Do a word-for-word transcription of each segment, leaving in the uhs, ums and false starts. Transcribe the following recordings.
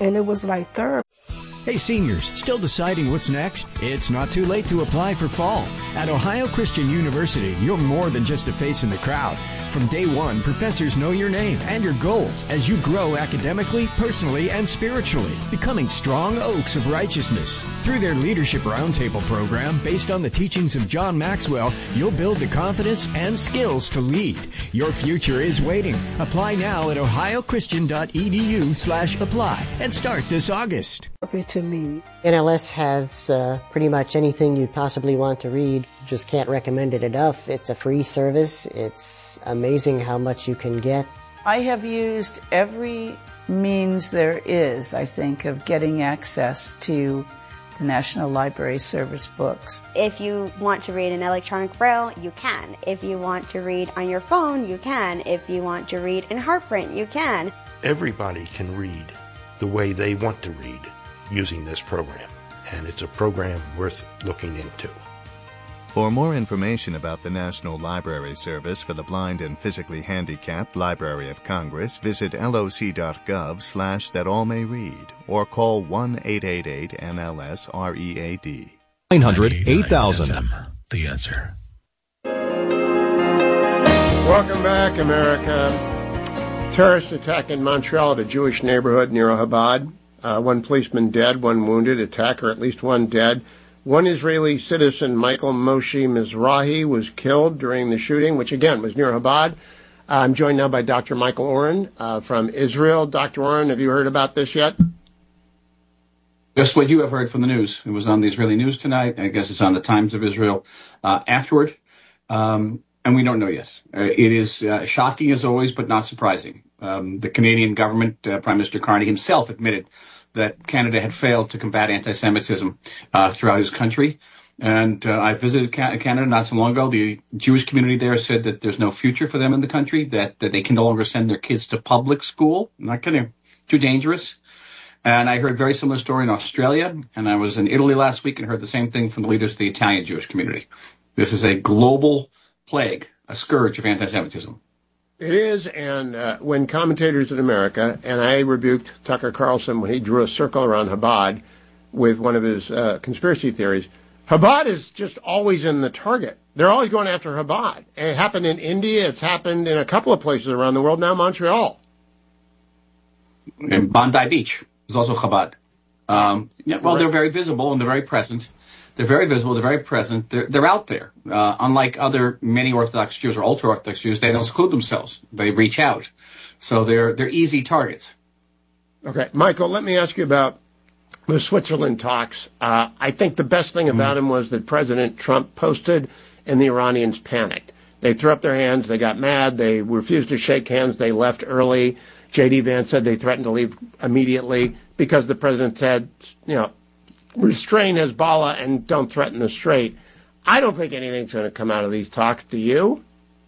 and it was like therapy. Hey seniors, still deciding what's next? It's not too late to apply for fall. At Ohio Christian University, you're more than just a face in the crowd. From day one, professors know your name and your goals as you grow academically, personally, and spiritually, becoming strong oaks of righteousness. Through their Leadership Roundtable program, based on the teachings of John Maxwell, you'll build the confidence and skills to lead. Your future is waiting. Apply now at ohiochristian.edu slash apply and start this August. To me. N L S has uh, pretty much anything you'd possibly want to read. Just can't recommend it enough. It's a free service. It's amazing how much you can get. I have used every means there is, I think, of getting access to the National Library Service books. If you want to read in electronic braille, you can. If you want to read on your phone, you can. If you want to read in Heartprint, you can. Everybody can read the way they want to read using this program, and it's a program worth looking into. For more information about the National Library Service for the Blind and Physically Handicapped Library of Congress, visit loc.gov slash that all may read or call one eight eight eight N L S R E A D. nine hundred eight thousand. The answer. Welcome back, America. Terrorist attack in Montreal at a Jewish neighborhood near Chabad. Uh, one policeman dead, one wounded, attacker at least one dead. One Israeli citizen, Michael Moshe Mizrahi, was killed during the shooting, which again was near Chabad. Uh, I'm joined now by Doctor Michael Oren uh, from Israel. Doctor Oren, have you heard about this yet? Just what you have heard from the news. It was on the Israeli news tonight. I guess it's on the Times of Israel uh, afterward. Um, and we don't know yet. Uh, it is uh, shocking as always, but not surprising. Um, the Canadian government, uh, Prime Minister Carney himself admitted that Canada had failed to combat anti-Semitism uh, throughout his country. And uh, I visited Ca- Canada not so long ago. The Jewish community there said that there's no future for them in the country, that, that they can no longer send their kids to public school. I'm not kidding. Too dangerous. And I heard a very similar story in Australia. And I was in Italy last week and heard the same thing from the leaders of the Italian Jewish community. This is a global plague, a scourge of anti-Semitism. It is, and uh, when commentators in America, and I rebuked Tucker Carlson when he drew a circle around Chabad with one of his uh, conspiracy theories, Chabad is just always in the target. They're always going after Chabad. And it happened in India. It's happened in a couple of places around the world, now Montreal. In Bondi Beach is also Chabad. Um, yeah, well, right. They're very visible and they're very present. They're very visible. They're very present. They're, they're out there. Uh, unlike other many Orthodox Jews or ultra-Orthodox Jews, they don't seclude themselves. They reach out. So they're they're easy targets. Okay. Michael, let me ask you about the Switzerland talks. Uh, I think the best thing about mm-hmm. him was that President Trump posted and the Iranians panicked. They threw up their hands. They got mad. They refused to shake hands. They left early. J D. Vance said they threatened to leave immediately because the president said, you know, restrain Hezbollah and don't threaten the Strait. I don't think anything's going to come out of these talks. Do you?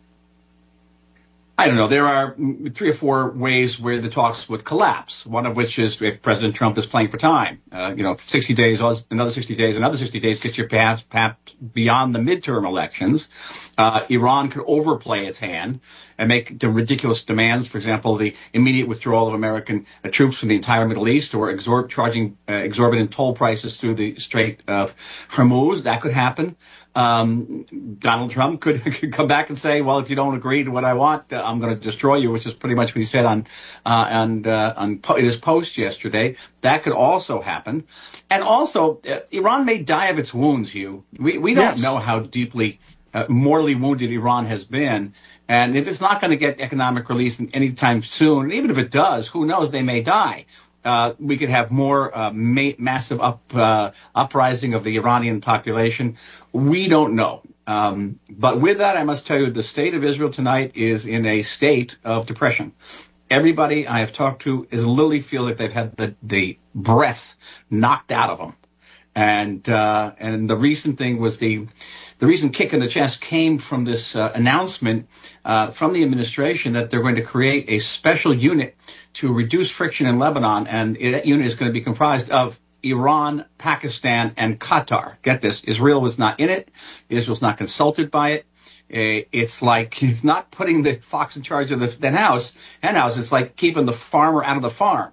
I don't know. There are three or four ways where the talks would collapse. One of which is if President Trump is playing for time. Uh, you know, sixty days, another sixty days, another sixty days gets you perhaps, perhaps beyond the midterm elections. Uh, Iran could overplay its hand and make the ridiculous demands, for example, the immediate withdrawal of American uh, troops from the entire Middle East or exor- charging uh, exorbitant toll prices through the Strait of Hormuz. That could happen. Um, Donald Trump could, could come back and say, well, if you don't agree to what I want, uh, I'm going to destroy you, which is pretty much what he said on, uh, on, uh, on po- his post yesterday. That could also happen. And also, uh, Iran may die of its wounds, Hugh. We, we don't yes. know how deeply, uh, mortally wounded Iran has been. And if it's not going to get economic release anytime soon, even if it does, who knows, they may die. Uh, we could have more uh, ma- massive up uh, uprising of the Iranian population. We don't know. Um, but with that, I must tell you, the state of Israel tonight is in a state of depression. Everybody I have talked to is literally feel like they've had the, the breath knocked out of them. And uh, and the recent thing was the the recent kick in the chest came from this uh, announcement uh, from the administration that they're going to create a special unit to reduce friction in Lebanon, and that unit is going to be comprised of Iran, Pakistan, and Qatar. Get this: Israel was not in it. Israel's not consulted by it. It's like it's not putting the fox in charge of the hen house. Hen house. It's like keeping the farmer out of the farm.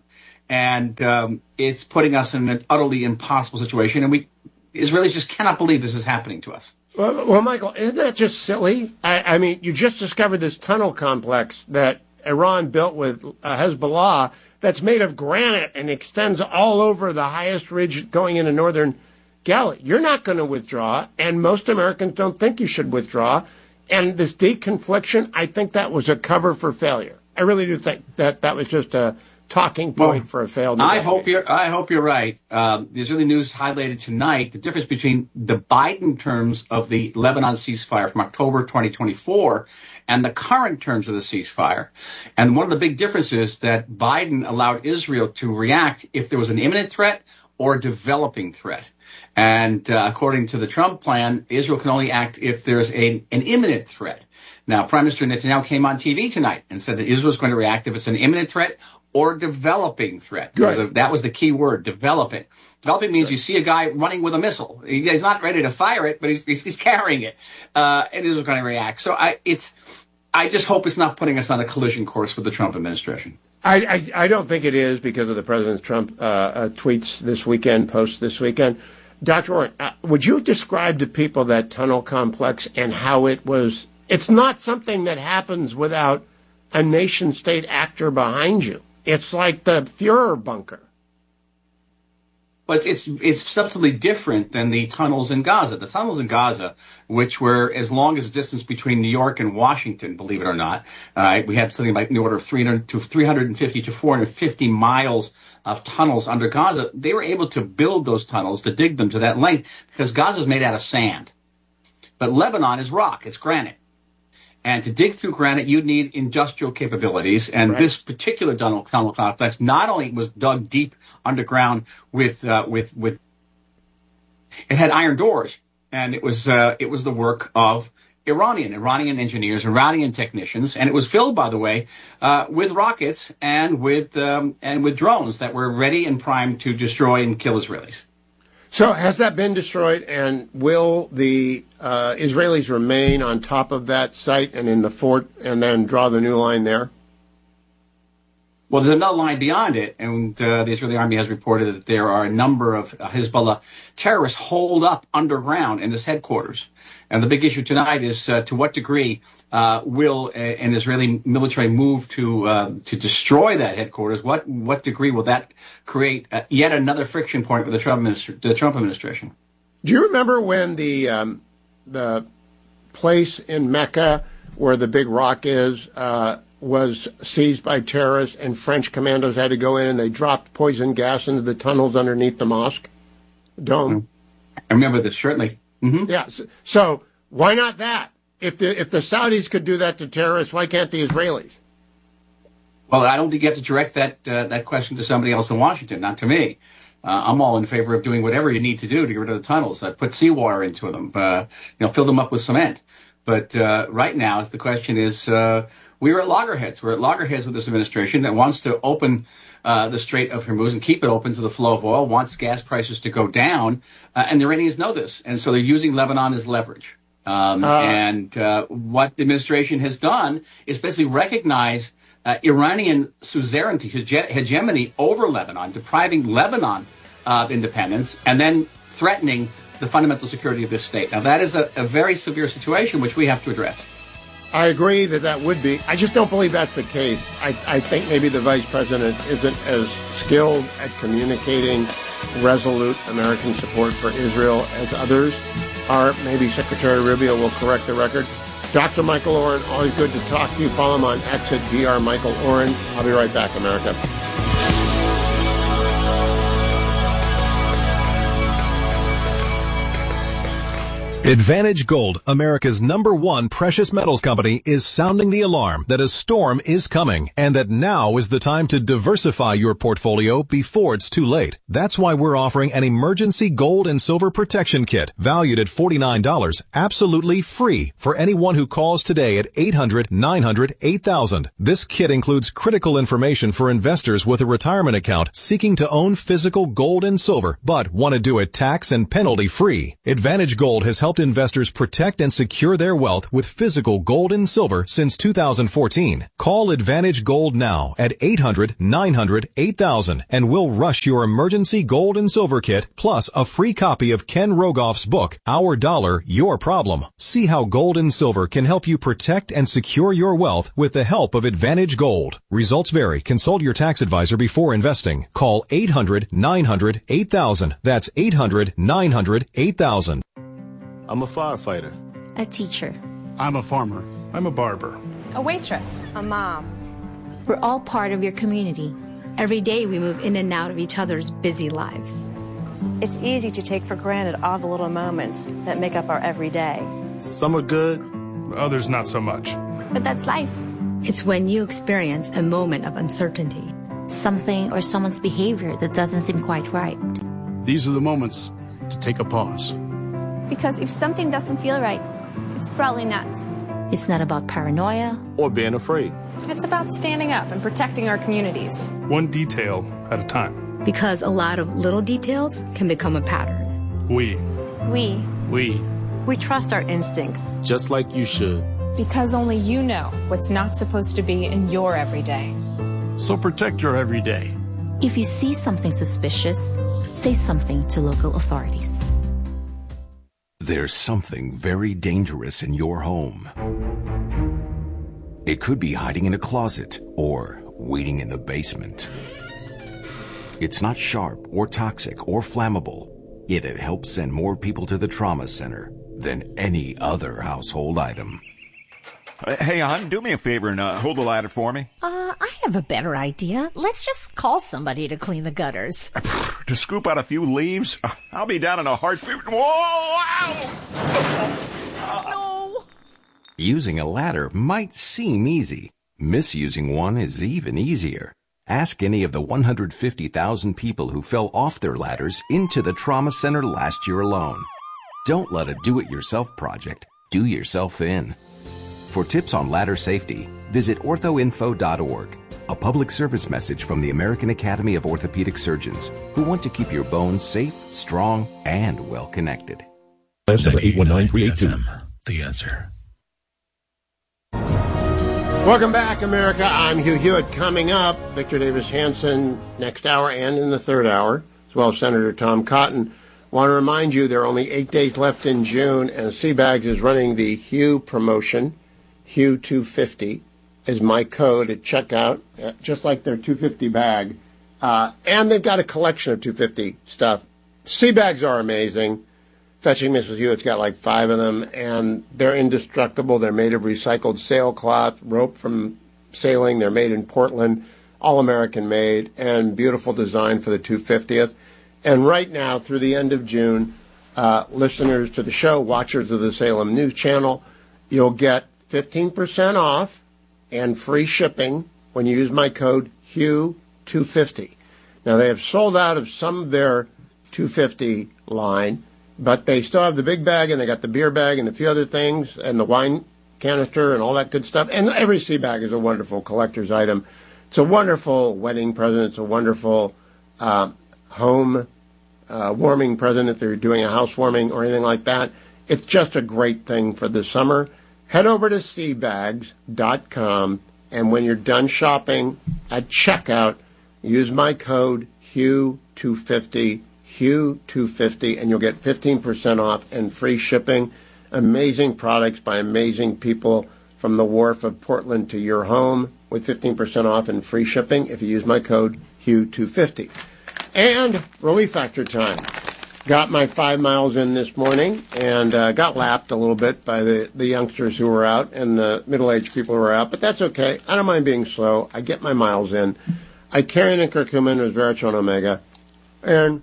and um, it's putting us in an utterly impossible situation. And we Israelis just cannot believe this is happening to us. Well, well Michael, isn't that just silly? I, I mean, you just discovered this tunnel complex that Iran built with uh, Hezbollah that's made of granite and extends all over the highest ridge going into northern Galilee. You're not going to withdraw, and most Americans don't think you should withdraw. And this deconfliction, I think that was a cover for failure. I really do think that that was just a talking point well, for a failed I hope you're I hope you're right. Um, the Israeli news highlighted tonight the difference between the Biden terms of the Lebanon ceasefire from October twenty twenty-four and the current terms of the ceasefire. And one of the big differences is that Biden allowed Israel to react if there was an imminent threat or developing threat. And uh, according to the Trump plan, Israel can only act if there's a, an imminent threat. Now, Prime Minister Netanyahu came on T V tonight and said that Israel is going to react if it's an imminent threat or developing threat. Right. That was the key word, developing. Developing means right. You see a guy running with a missile. He's not ready to fire it, but he's, he's, he's carrying it. Uh, and Israel's going to react. So I, it's, I just hope it's not putting us on a collision course with the Trump administration. I, I, I don't think it is because of the President Trump uh, uh, tweets this weekend, posts this weekend. Doctor Oren, uh, would you describe to people that tunnel complex and how it was? It's not something that happens without a nation-state actor behind you. It's like the Fuhrer bunker. But it's, it's it's subtly different than the tunnels in Gaza. The tunnels in Gaza, which were as long as the distance between New York and Washington, believe it or not, uh, we had something like in the order of three hundred to three hundred fifty to four hundred fifty miles of tunnels under Gaza. They were able to build those tunnels, to dig them to that length, because Gaza is made out of sand. But Lebanon is rock, it's granite. And to dig through granite, you'd need industrial capabilities. And right. This particular tunnel, tunnel complex not only was dug deep underground with, uh, with, with, it had iron doors. And it was, uh, it was the work of Iranian, Iranian engineers, Iranian technicians. And it was filled, by the way, uh, with rockets and with, um, and with drones that were ready and primed to destroy and kill Israelis. So has that been destroyed, and will the uh, Israelis remain on top of that site and in the fort and then draw the new line there? Well, there's another line beyond it, and uh, the Israeli army has reported that there are a number of uh, Hezbollah terrorists holed up underground in this headquarters. And the big issue tonight is uh, to what degree uh, will a, an Israeli military move to uh, to destroy that headquarters? What what degree will that create uh, yet another friction point with the Trump administra- the Trump administration? Do you remember when the um, the place in Mecca where the big rock is uh, was seized by terrorists, and French commandos had to go in and they dropped poison gas into the tunnels underneath the mosque dome? I remember this, certainly. Mm-hmm. Yeah. So, so why not that? If the if the Saudis could do that to terrorists, why can't the Israelis? Well, I don't think you have to direct that uh, that question to somebody else in Washington, not to me. Uh, I'm all in favor of doing whatever you need to do to get rid of the tunnels. Uh, put seawater into them, uh, you know, fill them up with cement. But uh, right now, the question is, uh, we are at loggerheads. We're at loggerheads with this administration that wants to open uh, the Strait of Hormuz and keep it open to the flow of oil, wants gas prices to go down, uh, and the Iranians know this, and so they're using Lebanon as leverage. Um, uh. And uh, what the administration has done is basically recognize uh, Iranian suzerainty, hege- hegemony over Lebanon, depriving Lebanon of independence, and then threatening the fundamental security of this state. Now, that is a, a very severe situation which we have to address. I agree that that would be. I just don't believe that's the case. I, I think maybe the vice president isn't as skilled at communicating resolute American support for Israel as others are. Maybe Secretary Rubio will correct the record. Doctor Michael Oren, always good to talk to you. Follow him on X at Dr Michael Oren. I'll be right back, America. Advantage Gold, America's number one precious metals company, is sounding the alarm that a storm is coming and that now is the time to diversify your portfolio before it's too late. That's why we're offering an emergency gold and silver protection kit valued at forty-nine dollars, absolutely free for anyone who calls today at eight hundred, nine hundred, eight thousand. This kit includes critical information for investors with a retirement account seeking to own physical gold and silver but want to do it tax and penalty free. Advantage Gold has helped helped investors protect and secure their wealth with physical gold and silver since two thousand fourteen. Call Advantage Gold now at eight hundred, nine hundred, eight thousand and we'll rush your emergency gold and silver kit plus a free copy of Ken Rogoff's book, Our Dollar, Your Problem. See how gold and silver can help you protect and secure your wealth with the help of Advantage Gold. Results vary. Consult your tax advisor before investing. Call eight hundred, nine hundred, eight thousand. That's eight hundred, nine hundred, eight thousand. I'm a firefighter. A teacher. I'm a farmer. I'm a barber. A waitress. A mom. We're all part of your community. Every day we move in and out of each other's busy lives. It's easy to take for granted all the little moments that make up our everyday. Some are good, others not so much. But that's life. It's when you experience a moment of uncertainty. Something or someone's behavior that doesn't seem quite right. These are the moments to take a pause. Because if something doesn't feel right, it's probably not. It's not about paranoia or being afraid. It's about standing up and protecting our communities. One detail at a time. Because a lot of little details can become a pattern. We. We. We. We trust our instincts. Just like you should. Because only you know what's not supposed to be in your everyday. So protect your everyday. If you see something suspicious, say something to local authorities. There's something very dangerous in your home. It could be hiding in a closet or waiting in the basement. It's not sharp or toxic or flammable, yet it helps send more people to the trauma center than any other household item. Uh, hey, hon, do me a favor and uh, hold the ladder for me. Uh, I have a better idea. Let's just call somebody to clean the gutters. To scoop out a few leaves? I'll be down in a heartbeat. Whoa! Wow! No! Using a ladder might seem easy. Misusing one is even easier. Ask any of the one hundred fifty thousand people who fell off their ladders into the trauma center last year alone. Don't let a do-it-yourself project do yourself in. For tips on ladder safety, visit ortho info dot org, a public service message from the American Academy of Orthopedic Surgeons, who want to keep your bones safe, strong, and well-connected. eight one nine, three eight two. The Answer. Welcome back, America. I'm Hugh Hewitt. Coming up, Victor Davis Hanson next hour and in the third hour, as well as Senator Tom Cotton. Want to remind you there are only eight days left in June, and Seabags is running the Hugh promotion. Hugh two fifty is my code at checkout, just like their two fifty bag. Uh, and they've got a collection of two fifty stuff. Seabags are amazing. Fetching Missus Hewitt's got like five of them, and they're indestructible. They're made of recycled sailcloth, rope from sailing. They're made in Portland, all American made, and beautiful design for the two fiftieth. And right now, through the end of June, uh, listeners to the show, watchers of the Salem News Channel, you'll get fifteen percent off and free shipping when you use my code Hugh two fifty. Now, they have sold out of some of their two fifty line, but they still have the big bag, and they got the beer bag and a few other things, and the wine canister and all that good stuff. And every sea bag is a wonderful collector's item. It's a wonderful wedding present. It's a wonderful uh, home uh, warming present if they're doing a housewarming or anything like that. It's just a great thing for the summer. Head over to seabags dot com, and when you're done shopping at checkout, use my code Hugh two fifty, Hugh two fifty, and you'll get fifteen percent off and free shipping. Amazing products by amazing people from the wharf of Portland to your home with fifteen percent off and free shipping if you use my code Hugh two fifty. And Relief Factor time. Got my five miles in this morning and uh, got lapped a little bit by the, the youngsters who were out and the middle-aged people who were out, but that's okay. I don't mind being slow. I get my miles in. I carry in curcumin, resveratrol, omega, and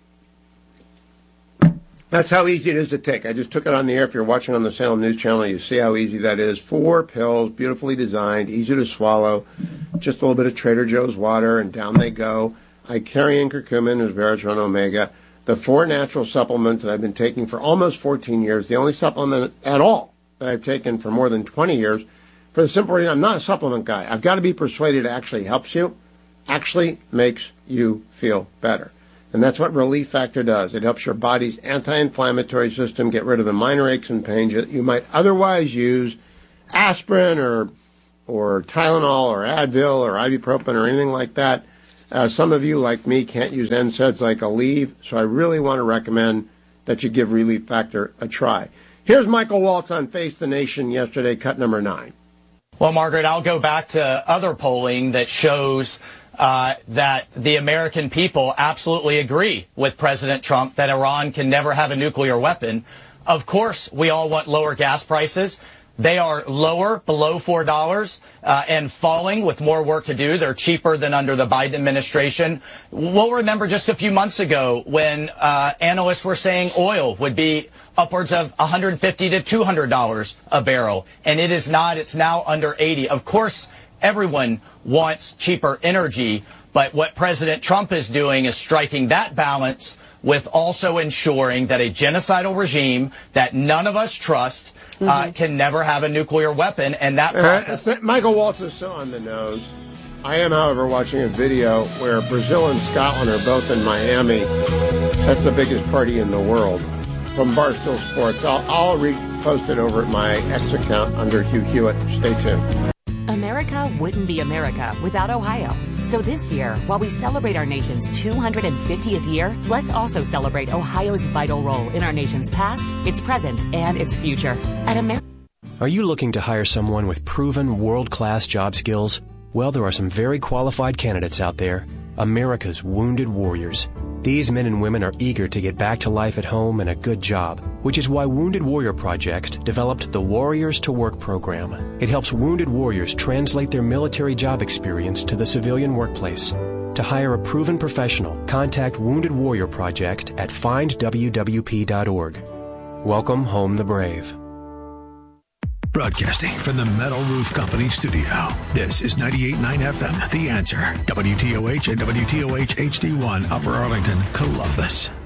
that's how easy it is to take. I just took it on the air. If you're watching on the Salem News Channel, you see how easy that is. Four pills, beautifully designed, easy to swallow. Just a little bit of Trader Joe's water, and down they go. I carry in curcumin, resveratrol, omega. The four natural supplements that I've been taking for almost fourteen years, the only supplement at all that I've taken for more than twenty years, for the simple reason I'm not a supplement guy. I've got to be persuaded it actually helps you, actually makes you feel better. And that's what Relief Factor does. It helps your body's anti-inflammatory system get rid of the minor aches and pains that you might otherwise use aspirin or or Tylenol or Advil or ibuprofen or anything like that. Uh, some of you, like me, can't use N SAIDs like Aleve, so I really want to recommend that you give Relief Factor a try. Here's Michael Waltz on Face the Nation yesterday, cut number nine. Well, Margaret, I'll go back to other polling that shows uh, that the American people absolutely agree with President Trump that Iran can never have a nuclear weapon. Of course, we all want lower gas prices. They are lower, below four dollars, uh, and falling with more work to do. They're cheaper than under the Biden administration. We'll remember just a few months ago when uh, analysts were saying oil would be upwards of one hundred fifty to two hundred dollars a barrel, and it is not. It's now under eighty. Of course, everyone wants cheaper energy, but what President Trump is doing is striking that balance with also ensuring that a genocidal regime that none of us trust Uh, mm-hmm. can never have a nuclear weapon, and that process... Uh, Michael Waltz is so on the nose. I am, however, watching a video where Brazil and Scotland are both in Miami. That's the biggest party in the world. From Barstool Sports. I'll, I'll repost it over at my X account under Hugh Hewitt. Stay tuned. America wouldn't be America without Ohio. So this year, while we celebrate our nation's two hundred fiftieth year, let's also celebrate Ohio's vital role in our nation's past, its present, and its future. At America. Are you looking to hire someone with proven world-class job skills? Well, there are some very qualified candidates out there. America's Wounded Warriors. These men and women are eager to get back to life at home and a good job, which is why Wounded Warrior Project developed the Warriors to Work program. It helps wounded warriors translate their military job experience to the civilian workplace. To hire a proven professional, contact Wounded Warrior Project at find w w p dot org. Welcome home the brave. Broadcasting from the Metal Roof Company studio. This is ninety-eight point nine F M, The Answer. W T O H and W T O H H D one, Upper Arlington, Columbus.